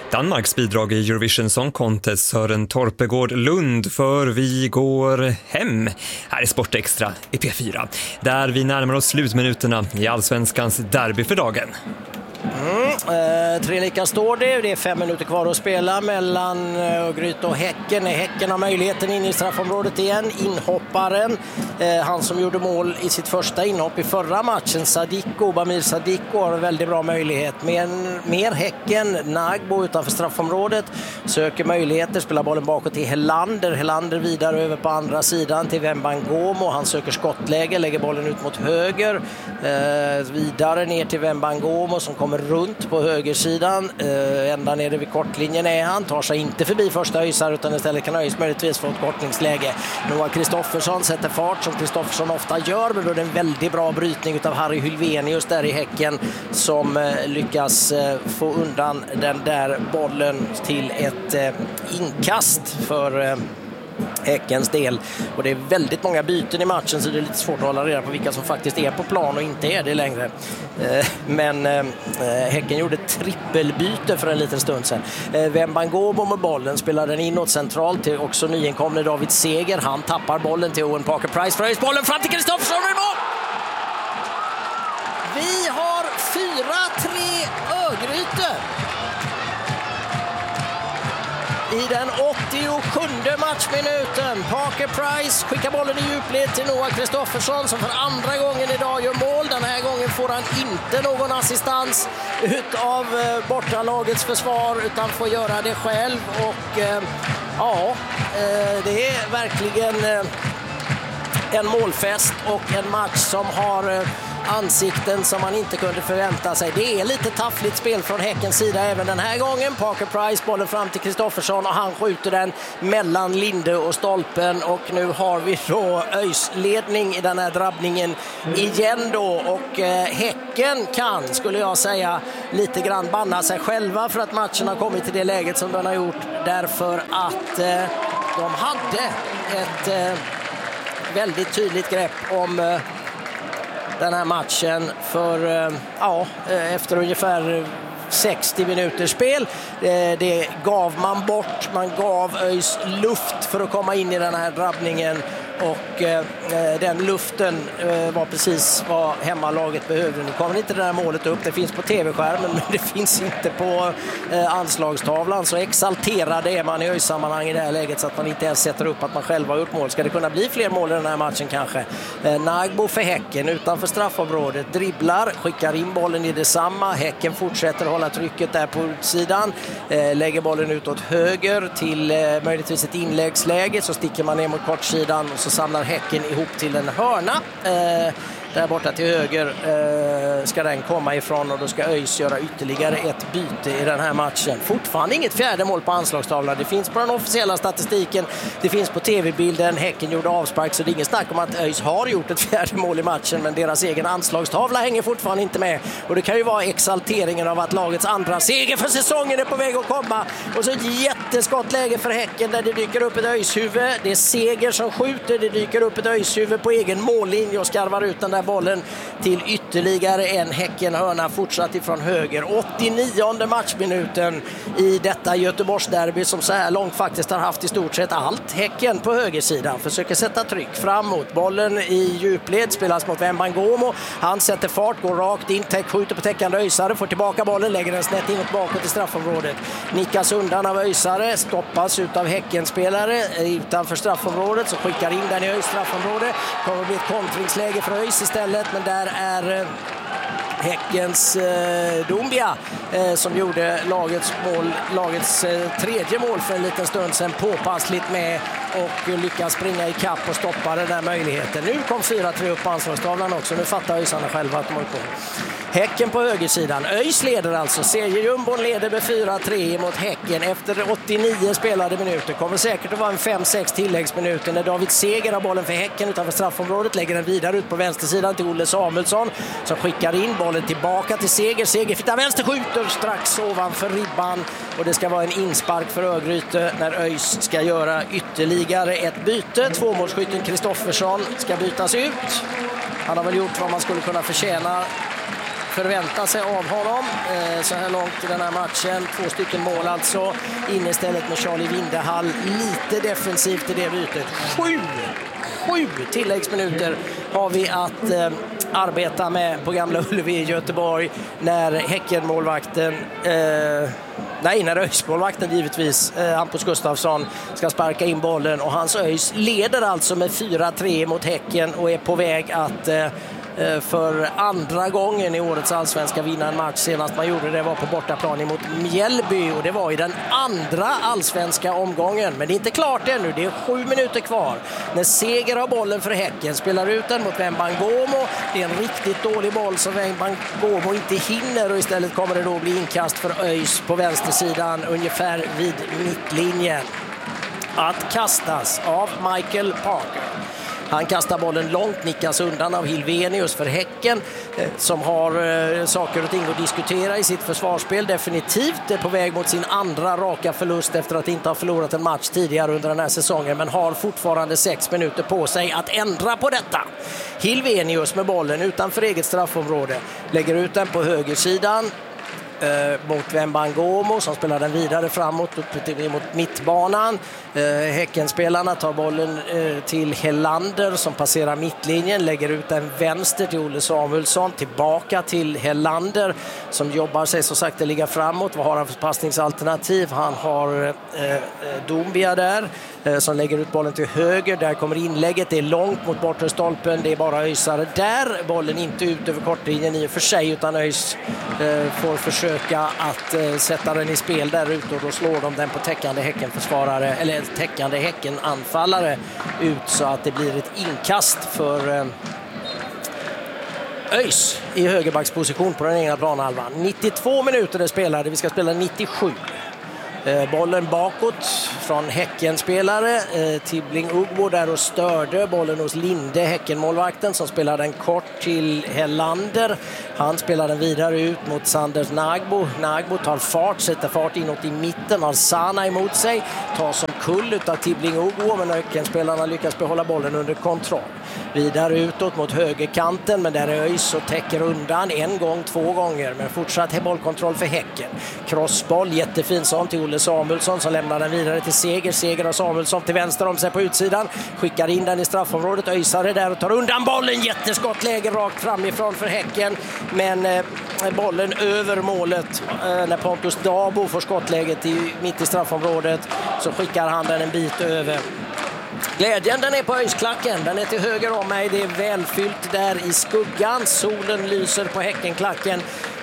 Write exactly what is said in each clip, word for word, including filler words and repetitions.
Danmarks bidrag i Eurovision Song Contest Sören Torpegård Lund för Vi går hem. Här är Sportextra i P fyra, där vi närmar oss slutminuterna i Allsvenskans derby för dagen. Mm, eh, tre lika står det. Det är fem minuter kvar att spela mellan Örgryte och Häcken. Häcken har möjligheten in i straffområdet igen. Inhopparen, eh, han som gjorde mål i sitt första inhopp i förra matchen, Sadiko, Bamir Sadiko, har en väldigt bra möjlighet. Men mer Häcken, Nagbo utanför straffområdet söker möjligheter, spelar bollen bakåt till Helander. Helander vidare över på andra sidan till Wembangomo. Han söker skottläge, lägger bollen ut mot höger. Eh, vidare ner till Wembangomo som kommer runt på högersidan. Eh, ända nere vid kortlinjen är han. Tar sig inte förbi första Öysar utan istället kan Öys möjligtvis få ett kortningsläge. Noah Kristoffersson sätter fart som Kristoffersson ofta gör, men då är det en väldigt bra brytning av Harry Hylvenius där i Häcken som eh, lyckas eh, få undan den där bollen till ett eh, inkast för eh, Häckens del. Och det är väldigt många byten i matchen, så det är lite svårt att hålla reda på vilka som faktiskt är på plan och inte är det längre. Men Häcken gjorde trippelbyte för en liten stund sedan. Wembangomo med bollen spelar den inåt centralt till också nyinkomne David Seger. Han tappar bollen till Owen Parker-Price. För bollen fram till Kristoffersson i mål! Vi har fyra tre Örgryte i den åttiosjunde matchminuten. Parker Price skickar bollen i djupled till Noah Kristoffersson som för andra gången idag gör mål. Den här gången får han inte någon assistans utav bortalagets försvar utan får göra det själv. Och eh, ja, det är verkligen en målfest och en match som har ansikten som man inte kunde förvänta sig. Det är lite taffligt spel från Häckens sida även den här gången. Parker Price, bollen fram till Kristoffersson och han skjuter den mellan Linde och stolpen, och nu har vi då Öys ledning i den här drabbningen igen då, och eh, Häcken kan, skulle jag säga, lite grann banna sig själva för att matchen har kommit till det läget som den har gjort, därför att eh, de hade ett eh, väldigt tydligt grepp om eh, den här matchen för ja, efter ungefär sextio minuters spel. Det gav man bort. Man gav Öys luft för att komma in i den här drabbningen, och eh, den luften eh, var precis vad hemmalaget behövde. Nu kommer inte det där målet upp. Det finns på tv-skärmen, men det finns inte på eh, anslagstavlan. Så exalterade är man i Öys-sammanhang i det här läget så att man inte ens sätter upp att man själv har gjort mål. Ska det kunna bli fler mål i den här matchen kanske? Eh, Nagbo för Häcken utanför straffområdet. Dribblar, skickar in bollen i detsamma. Häcken fortsätter hålla trycket där på utsidan. Eh, lägger bollen ut åt höger till eh, möjligtvis ett inläggsläge. Så sticker man ner mot kortsidan och så samlar Häcken ihop till en hörna. Eh, där borta till höger eh, ska den komma ifrån, och då ska Öys göra ytterligare ett byte i den här matchen. Fortfarande inget fjärde mål på anslagstavlan. Det finns på den officiella statistiken, det finns på tv-bilden. Häcken gjorde avspark, så det är ingen snack om att Öys har gjort ett fjärde mål i matchen, men deras egen anslagstavla hänger fortfarande inte med. Och det kan ju vara exalteringen av att lagets andra seger för säsongen är på väg att komma. Och så ett jätteskottläge för Häcken där det dyker upp ett Öys-huvud. Det är Seger som skjuter, det dyker upp ett Öys-huvud på egen mållinje och skarvar ut den där bollen till ytterligare en Häcken-hörna fortsatt ifrån höger. åttionionde matchminuten i detta Göteborgsderby som så här långt faktiskt har haft i stort sett allt. Häcken på högersidan försöker sätta tryck framåt. Bollen i djupled spelas mot Wembangomo. Han sätter fart, går rakt in, täck, skjuter på täckande Öysare, får tillbaka bollen, lägger den snett inåt bakåt i straffområdet. Nickas undan av Öysare, stoppas utav Häckenspelare utanför straffområdet, så skickar in den i Öys straffområde. Kommer bli ett kontringsläge för Öys istället, men där är Häckens eh, Dumbia eh, som gjorde lagets, mål, lagets eh, tredje mål för en liten stund sedan påpassligt med och lyckas springa i kapp och stoppa den där möjligheten. Nu kom fyra tre upp på anslagstavlan också. Nu fattar Öysarna själva att de har på. Häcken på högersidan. Öys leder alltså. Seriejumbon leder med fyra tre mot Häcken efter åttionio spelade minuter. Kommer säkert att vara en fem sex tilläggsminuter när David Seger har bollen för Häcken utanför straffområdet. Lägger den vidare ut på vänstersidan till Olle Samuelsson som skickar in bollen tillbaka till Seger. Seger fittar vänster, skjuter strax ovanför ribban. Och det ska vara en inspark för Örgryte när Öys ska göra ytterligare ett byte. Tvåmålsskytten Kristoffersson ska bytas ut. Han har väl gjort vad man skulle kunna förtjäna förväntar sig av honom eh, så här långt i den här matchen. Två stycken mål alltså. In istället med Charlie Windehall. Lite defensivt i det bytet. Sju, sju tilläggsminuter har vi att eh, arbeta med på Gamla Ullevi i Göteborg när Häckenmålvakten eh, nej, när Öjsmålvakten givetvis eh, Hampus Gustafsson ska sparka in bollen och hans Öjs leder alltså med fyra tre mot Häcken och är på väg att eh, för andra gången i årets allsvenska vinna en match. Senast man gjorde det var på bortaplan mot Mjällby och det var i den andra allsvenska omgången. Men det är inte klart ännu, det är sju minuter kvar. När Seger har bollen för Häcken, spelar ut den mot Wembangomo. Det är en riktigt dålig boll som Wembangomo inte hinner och istället kommer det då bli inkast för Öjs på vänstersidan ungefär vid mittlinjen. Att kastas av Michael Parker. Han kastar bollen långt, nickas undan av Hilvenius för Häcken eh, som har eh, saker och ting att diskutera i sitt försvarsspel. Definitivt är på väg mot sin andra raka förlust efter att inte ha förlorat en match tidigare under den här säsongen, men har fortfarande sex minuter på sig att ändra på detta. Hilvenius med bollen utanför eget straffområde. Lägger ut den på högersidan. Eh, mot Wembangomo som spelar den vidare framåt upp till, mot mittbanan. Eh, Häckenspelarna tar bollen eh, till Hellander som passerar mittlinjen, lägger ut den vänster till Olle Samuelsson, tillbaka till Hellander som jobbar sig så sakta ligga framåt. Vad har han för passningsalternativ? Han har eh, Doumbia där eh, som lägger ut bollen till höger. Där kommer inlägget, det är långt mot bortre stolpen, det är bara Öjsare där. Bollen inte ut över kortlinjen i och för sig utan Öjs eh, får försöka att eh, sätta den i spel där ute och då slår de den på täckande Häckenförsvarare eller täckande Häckenanfallare ut så att det blir ett inkast för eh, Öjs i högerbacksposition på den egna planhalvan. nittiotvå minuter det spelade, vi ska spela nittiosju. Eh, bollen bakåt från Häckenspelare eh, Tibbling Ugbo där och störde bollen hos Linde, Häckenmålvakten som spelar den kort till Hellander. Han spelar den vidare ut mot Sanders Nagbo. Nagbo tar fart, sätter fart inåt i mitten, har Sana emot sig, tar som kull utav Tibbling Ugbo, men Häckenspelarna lyckas behålla bollen under kontroll. Vidare utåt mot högerkanten, men där är Öjs och täcker undan en gång, två gånger, men fortsatt bollkontroll för Häcken. Crossboll, jättefin sån till Olle Samuelsson som lämnar den vidare till Seger. Seger och Samuelsson till vänster om sig på utsidan, skickar in den i straffområdet. Öjsare där och tar undan bollen, jätteskottläge rakt framifrån för Häcken, men eh, bollen över målet eh, när Pontus Dabo får skottläget i, mitt i straffområdet så skickar han den en bit över. Glädjen den är på Öjsklacken, den är till höger om mig, det är välfyllt där i skuggan, solen lyser på Häckenklacken.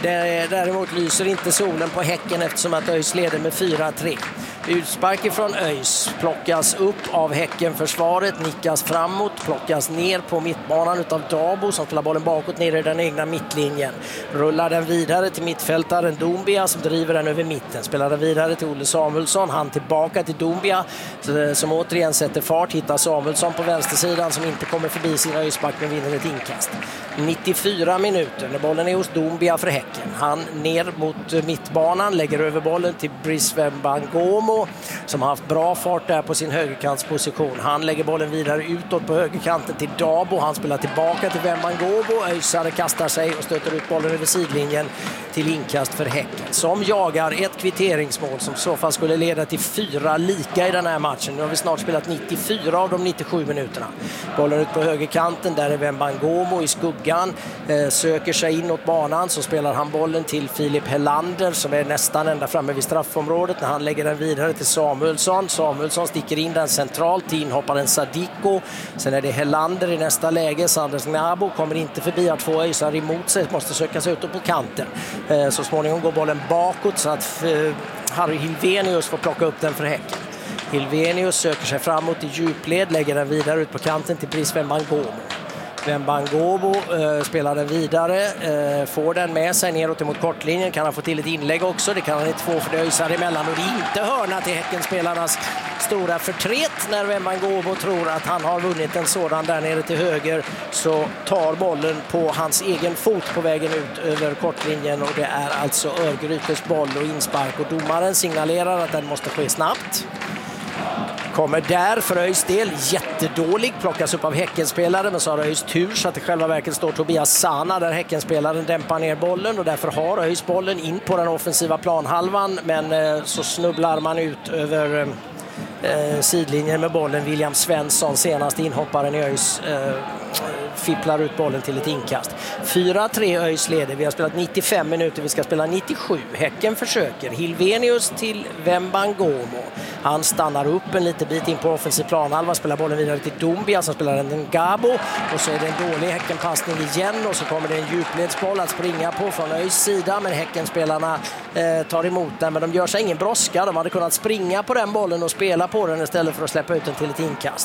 Däremot lyser inte solen på Häcken eftersom att Öjs leder med fyra tre. Utspark ifrån Öjs plockas upp av Häckenförsvaret, nickas framåt, plockas ner på mittbanan utav Dabo som spelar bollen bakåt ner i den egna mittlinjen. Rullar den vidare till mittfältaren Doumbia som driver den över mitten. Spelar den vidare till Olle Samuelsson, han tillbaka till Doumbia som återigen sätter fart, hittar Samuelsson på vänstersidan som inte kommer förbi sin Öjsback men vinner ett inkast. nittiofyra minuter när bollen är hos Doumbia för Häcken. Han ner mot mittbanan, lägger över bollen till Brice Wembangomo som har haft bra fart där på sin högerkantsposition. Han lägger bollen vidare utåt på högerkanten till Dabo. Han spelar tillbaka till Wembangomo. Öjsare kastar sig och stöter ut bollen över sidlinjen till inkast för Häcken. Som jagar ett kvitteringsmål som så fall skulle leda till fyra lika i den här matchen. Nu har vi snart spelat nittiofyra av de nittiosju minuterna. Bollen ut på högerkanten, där är Wembangomo i skuggan. Eh, söker sig inåt banan så spelar han bollen till Filip Hellander som är nästan ända framme vid straffområdet när han lägger den vidare till Samuelsson. Samuelsson sticker in den centralt till inhopparen Sadiko. Sen är det Hellander i nästa läge. Sanders Nabo kommer inte förbi att få Öjsar emot sig. Måste söka sig ut på kanten. Eh, så småningom går bollen bakåt så att eh, Harry Hilvenius får plocka upp den för Häcken. Hilvenius söker sig framåt i djupled. Lägger den vidare ut på kanten till Brice Wembangomo. Wembangomo eh, spelar den vidare, eh, får den med sig neråt mot kortlinjen, kan han få till ett inlägg också, det kan han inte få för det Öjsar emellan och det är inte hörna till Häckenspelarnas stora förtret. När Wembangomo tror att han har vunnit en sådan där nere till höger så tar bollen på hans egen fot på vägen ut över kortlinjen och det är alltså Örgrytes boll och inspark och domaren signalerar att den måste ske snabbt. Kommer där för ÖIS del jättedålig, plockas upp av Häckenspelare, men så har ÖIS tur så att i själva verket står Tobias Sana där Häckenspelaren dämpar ner bollen och därför har ÖIS bollen in på den offensiva planhalvan, men eh, så snubblar man ut över eh, sidlinjen med bollen. William Svensson, senast inhopparen i ÖIS, eh, fipplar ut bollen till ett inkast. fyra tre ÖIS leder. Vi har spelat nittiofem minuter, vi ska spela nittiosju. Häcken försöker. Hilvenius till Wembangomo. Han stannar upp en liten bit in på offensiv planhalva, spelar bollen vidare till Doumbia som spelar en Gabo, och så är det en dålig Häckenpassning igen och så kommer det en djupledsboll att springa på från ÖIS sida, men Häckenspelarna eh, tar emot den, men de gör sig ingen brådska. De hade kunnat springa på den bollen och spela på den istället för att släppa ut den till ett inkast.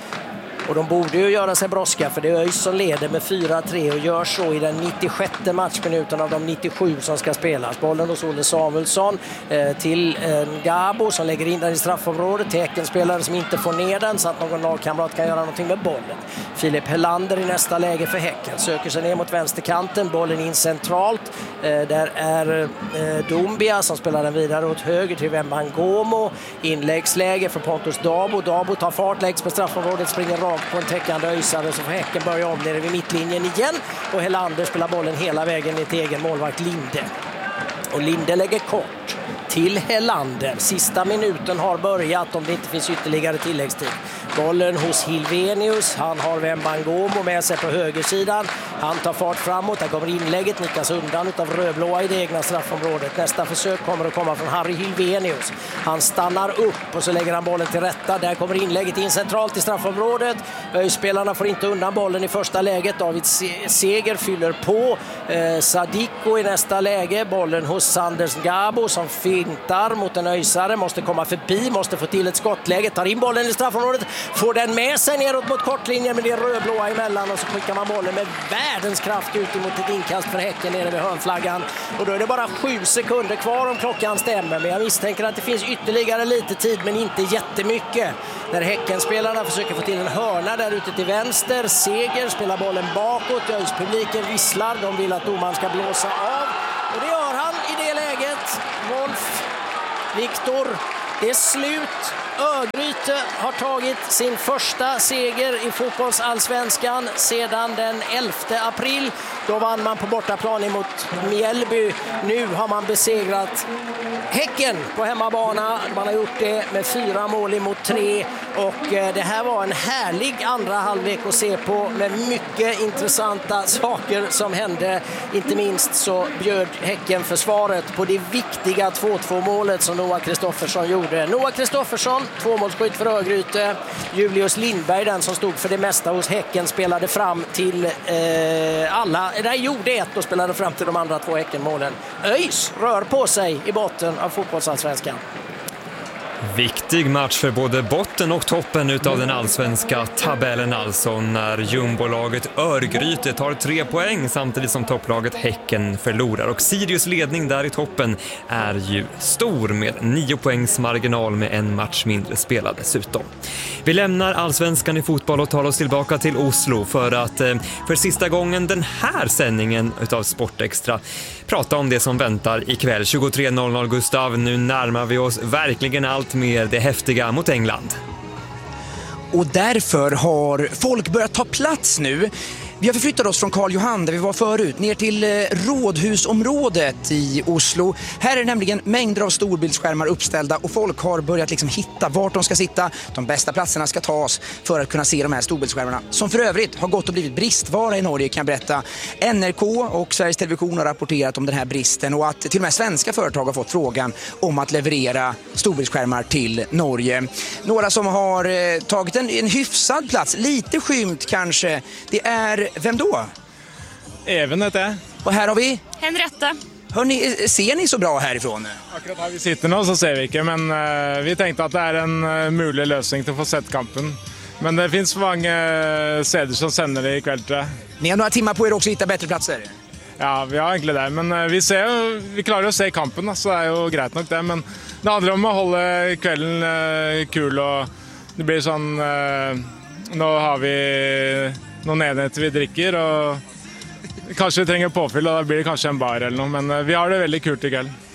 Och de borde ju göra sig brådska, för det är ÖIS som leder med fyra tre och gör så i den nittiosjätte matchminuten av de nittiosju som ska spelas. Bollen hos Olle Samuelsson eh, till eh, Gabo som lägger in den i straffområdet till Häckenspelare som inte får ner den så att någon lagkamrat kan göra någonting med bollen. Filip Helander i nästa läge för Häcken söker sig ner mot vänsterkanten, bollen in centralt. Eh, där är eh, Doumbia som spelar den vidare åt höger till Wembangomo. Inläggsläge för Pontus Dabo. Dabo tar fart, läggs på straffområdet, springer rakt på en täckande öjsare, så får Häcken börja om nere vid mittlinjen igen och Helander spelar bollen hela vägen ner till egen målvakt Linde. Och Linde lägger kort till Helander. Sista minuten har börjat om det inte finns ytterligare tilläggstid. Bollen hos Hilvenius. Han har Wembangomo med sig på högersidan. Han tar fart framåt. Där kommer inlägget. Nickas undan av rödblåa i det egna straffområdet. Nästa försök kommer att komma från Harry Hilvenius. Han stannar upp och så lägger han bollen till rätta. Där kommer inlägget in centralt i straffområdet. Spelarna får inte undan bollen i första läget. David Seger fyller på. Eh, Sadiko i nästa läge. Bollen hos Sanders Gabo som fintar mot en öjsare. Måste komma förbi. Måste få till ett skottläge. Tar in bollen i straffområdet. Får den med sig neråt mot kortlinjen, men det är rödblåa emellan och så skickar man bollen med världens kraft ut mot ett inkast för Häcken nere vid hörnflaggan. Och då är det bara sju sekunder kvar om klockan stämmer, men jag misstänker att det finns ytterligare lite tid, men inte jättemycket. När Häckenspelarna försöker få till en hörna där ute till vänster. Seger spelar bollen bakåt. Publiken visslar. De vill att domaren ska blåsa av. Och det gör han i det läget. Wolf, Viktor, det är slut. Örgryte har tagit sin första seger i fotbollsallsvenskan sedan den elfte april. Då vann man på bortaplan emot Mjällby. Nu har man besegrat Häcken på hemmabana. Man har gjort det med fyra mål emot tre. Och det här var en härlig andra halvlek att se på med mycket intressanta saker som hände. Inte minst så bjöd Häcken försvaret på det viktiga två två målet som Noah Kristoffersson gjorde. Noah Kristoffersson, tvåmålsskytt för Örgryte. Julius Lindberg, den som stod för det mesta hos Häcken, spelade fram till eh, alla. Nej, gjorde ett och spelade fram till de andra två Häckenmålen. ÖIS rör på sig i botten av fotbollsallsvenskan. Viktig match för både botten och toppen utav den allsvenska tabellen, alltså när jumbolaget Örgryte tar tre poäng samtidigt som topplaget Häcken förlorar. Och Sirius ledning där i toppen är ju stor med nio poängs marginal med en match mindre spelad dessutom. Vi lämnar allsvenskan i fotboll och tar oss tillbaka till Oslo för att för sista gången den här sändningen utav Sportextra prata om det som väntar ikväll tjugotre noll noll. Gustav, nu närmar vi oss verkligen allt mer det häftiga mot England. Och därför har folk börjat ta plats nu. Vi har förflyttat oss från Karl Johan där vi var förut ner till Rådhusområdet i Oslo. Här är det nämligen mängder av storbildsskärmar uppställda och folk har börjat liksom hitta vart de ska sitta. De bästa platserna ska tas för att kunna se de här storbildsskärmarna, som för övrigt har gått och blivit bristvara i Norge, kan jag berätta. N R K och Sveriges Television har rapporterat om den här bristen och att till och med svenska företag har fått frågan om att leverera storbildsskärmar till Norge. Några som har eh, tagit en, en hyfsad plats, lite skymt kanske, det är vem då? Even heter jag. Och här har vi? Henrietta. Hörrni, ser ni så bra härifrån? Akkurat här vi sitter nu så ser vi inte, men uh, vi tänkte att det är en uh, mulig lösning till att få sett kampen. Men det finns många uh, seder som sänder det ikväll, tror jag. Ni har några timmar på er också att hitta bättre platser? Ja, vi har egentligen det, men uh, vi ser vi klarar att se kampen, så det är ju grejt nog det, men det handlar om att hålla kvällen uh, kul och det blir sån uh, nu har vi någon enheter vi dricker och kanske vi tränger påfyll och då blir det kanske en bar eller något, men vi har det väldigt kul ikväll.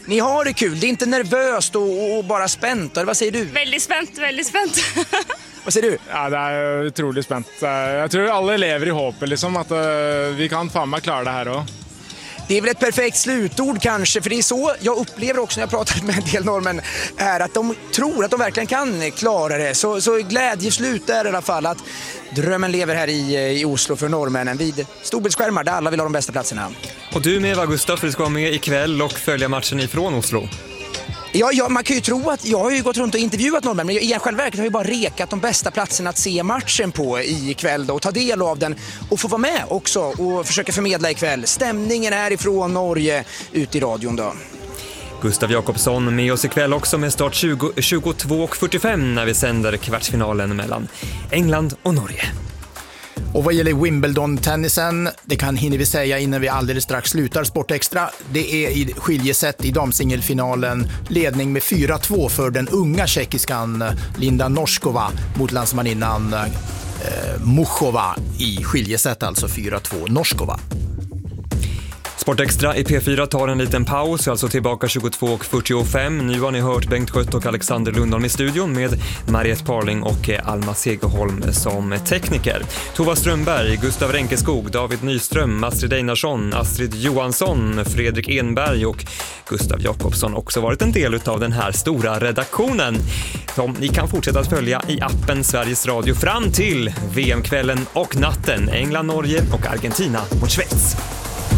Ni har det kul, det är inte nervöst och, och bara spänt. Vad säger du? Väldigt spänt, väldigt spänt. Vad säger du? Ja, det är otroligt spänt. Jag tror alla lever i hoppet liksom, att uh, vi kan fan med klara det här också. Det är väl ett perfekt slutord kanske, för det är så jag upplever också när jag pratat med en del norrmän är att de tror att de verkligen kan klara det. Så, så glädjeslut är i alla fall att drömmen lever här i, i Oslo för norrmännen vid storbildsskärmar där alla vill ha de bästa platserna. Och du med, Gustav, för du ska vara med ikväll och följa matchen ifrån Oslo. Ja, ja, man kan ju tro att jag har ju gått runt och intervjuat norrmän, men i själva verket har jag bara rekat de bästa platserna att se matchen på ikväll då, och ta del av den och få vara med också och försöka förmedla ikväll stämningen härifrån Norge ut i radion då. Gustav Jakobsson med oss ikväll också med start tjugo, tjugotvå och fyrtiofem när vi sänder kvartsfinalen mellan England och Norge. Och vad gäller Wimbledon-tennisen, det kan hinner vi säga innan vi alldeles strax slutar Sport Extra. Det är i skiljesätt i damsingelfinalen ledning med fyra två för den unga tjeckiskan Linda Noskova mot landsmaninnan eh, Muchova i skiljesätt, alltså fyra två Noskova. Sport Extra i P fyra tar en liten paus, alltså tillbaka tjugotvå och fyrtiofem. Nu har ni hört Bengt Skött och Alexander Lundholm i studion med Mariette Parling och Alma Segerholm som tekniker. Tova Strömberg, Gustav Renkeskog, David Nyström, Astrid Einarsson, Astrid Johansson, Fredrik Enberg och Gustav Jakobsson också varit en del av den här stora redaktionen som ni kan fortsätta att följa i appen Sveriges Radio fram till V M-kvällen och natten England, Norge och Argentina mot Schweiz.